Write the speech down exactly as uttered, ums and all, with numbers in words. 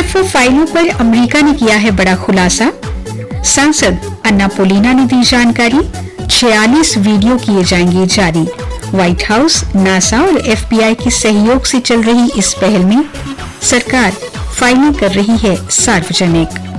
UFO फाइलों पर America ने किया है बड़ा खुलासा। सांसद अन्ना पोलीना ने दी जानकारी। छियालीस वीडियो किए जाएंगे जारी। व्हाइट हाउस, नासा और एफबीआई के सहयोग से चल रही इस पहल में सरकार फाइलें कर रही है सार्वजनिक।